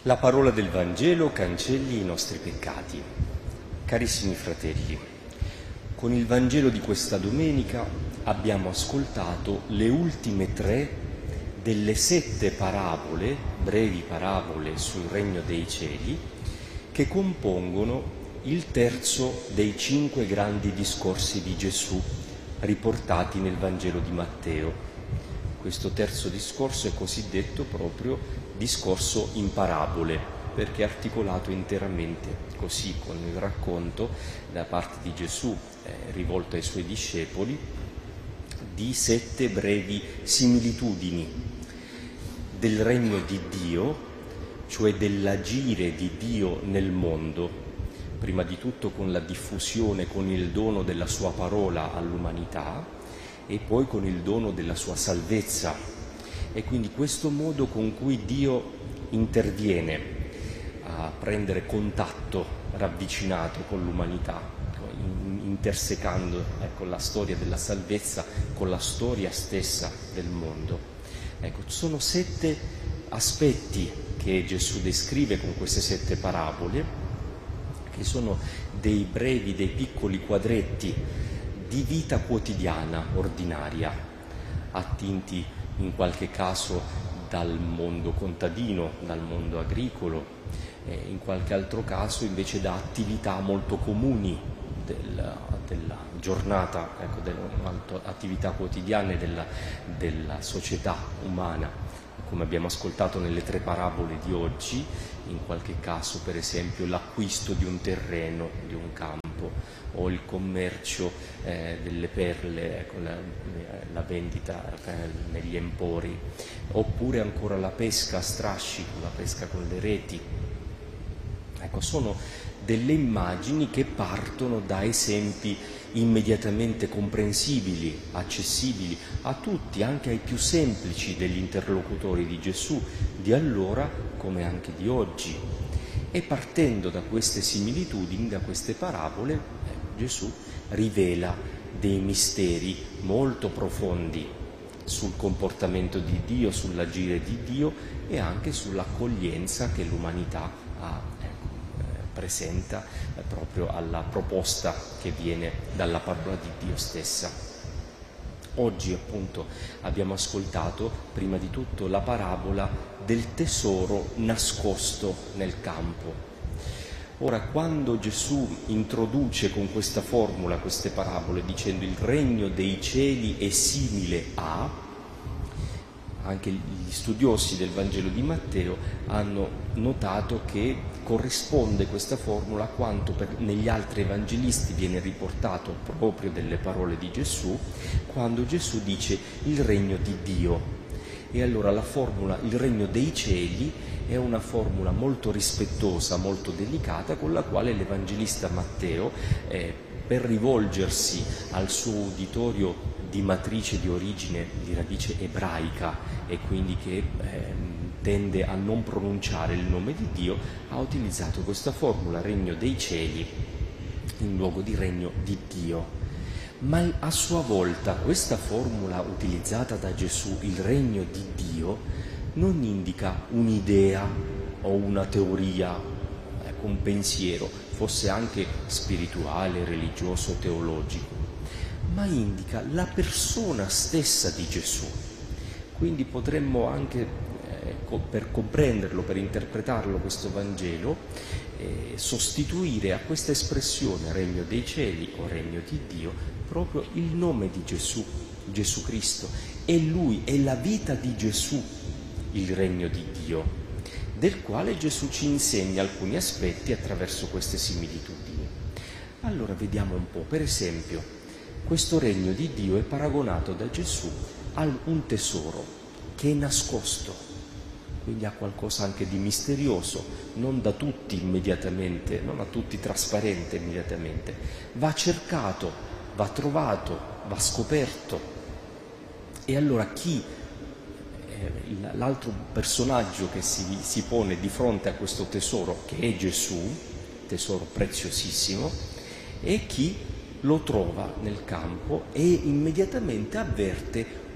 La parola del Vangelo cancelli i nostri peccati. Carissimi fratelli, con il Vangelo di questa domenica abbiamo ascoltato le ultime 3 delle 7 parabole, brevi parabole sul regno dei cieli, che compongono il terzo dei 5 grandi discorsi di Gesù riportati nel Vangelo di Matteo. Questo terzo discorso è cosiddetto proprio discorso in parabole, perché è articolato interamente così, con il racconto da parte di Gesù rivolto ai suoi discepoli di 7 brevi similitudini del regno di Dio, cioè dell'agire di Dio nel mondo, prima di tutto con la diffusione, con il dono della sua parola all'umanità e poi con il dono della sua salvezza. E quindi questo modo con cui Dio interviene a prendere contatto ravvicinato con l'umanità, intersecando la storia della salvezza con la storia stessa del mondo. Sono 7 aspetti che Gesù descrive con queste 7 parabole, che sono dei brevi, dei piccoli quadretti di vita quotidiana, ordinaria, attinti in qualche caso dal mondo contadino, dal mondo agricolo, in qualche altro caso invece da attività molto comuni della giornata, delle attività quotidiane della società umana, come abbiamo ascoltato nelle 3 parabole di oggi, in qualche caso per esempio l'acquisto di un terreno, di un campo, o il commercio delle perle, la vendita negli empori, oppure ancora la pesca a strascico, la pesca con le reti. Sono delle immagini che partono da esempi immediatamente comprensibili, accessibili a tutti, anche ai più semplici degli interlocutori di Gesù, di allora come anche di oggi. E partendo da queste similitudini, da queste parabole, Gesù rivela dei misteri molto profondi sul comportamento di Dio, sull'agire di Dio e anche sull'accoglienza che l'umanità presenta proprio alla proposta che viene dalla parola di Dio stessa. Oggi appunto abbiamo ascoltato prima di tutto la parabola del tesoro nascosto nel campo. Ora, quando Gesù introduce con questa formula queste parabole dicendo il regno dei cieli è simile a, anche gli studiosi del Vangelo di Matteo hanno notato che corrisponde questa formula a quanto negli altri evangelisti viene riportato proprio delle parole di Gesù, quando Gesù dice il regno di Dio. E allora la formula il regno dei cieli è una formula molto rispettosa, molto delicata, con la quale l'evangelista Matteo, per rivolgersi al suo uditorio di matrice di origine, di radice ebraica, e quindi che tende a non pronunciare il nome di Dio, ha utilizzato questa formula, regno dei cieli, in luogo di regno di Dio. Ma a sua volta questa formula utilizzata da Gesù, il regno di Dio, non indica un'idea o una teoria, un pensiero, fosse anche spirituale, religioso, teologico, ma indica la persona stessa di Gesù. Quindi potremmo anche, per comprenderlo, per interpretarlo questo Vangelo, sostituire a questa espressione regno dei cieli o regno di Dio proprio il nome di Gesù, Gesù Cristo. È Lui, è la vita di Gesù, il regno di Dio, del quale Gesù ci insegna alcuni aspetti attraverso queste similitudini. Allora vediamo un po', per esempio, questo regno di Dio è paragonato da Gesù a un tesoro che è nascosto, quindi ha qualcosa anche di misterioso, non da tutti immediatamente, non a tutti trasparente immediatamente, va cercato, va trovato, va scoperto. E allora l'altro personaggio che si pone di fronte a questo tesoro, che è Gesù, tesoro preziosissimo, è chi lo trova nel campo e immediatamente avverte